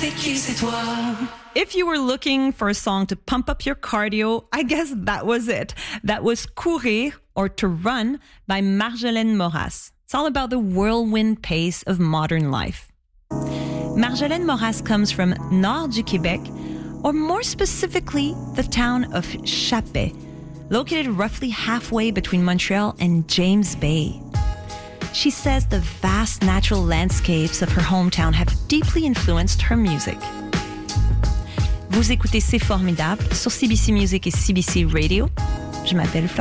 c'est qui, c'est toi. If you were looking for a song to pump up your cardio, I guess that was it. That was Courir, or To Run, by Marjolaine Moras. It's all about the whirlwind pace of modern life. Marjolaine Moras comes from Nord du Québec, or more specifically, the town of Chapet, located roughly halfway between Montreal and James Bay. She says the vast natural landscapes of her hometown have deeply influenced her music. Vous écoutez C'est Formidable sur CBC Music et CBC Radio. Je m'appelle Florence.